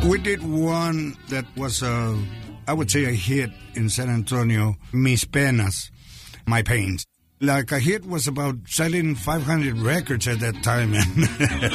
We did one that was, I would say, a hit in San Antonio, Mis Penas, My Pains. Like a hit was about selling 500 records at that time.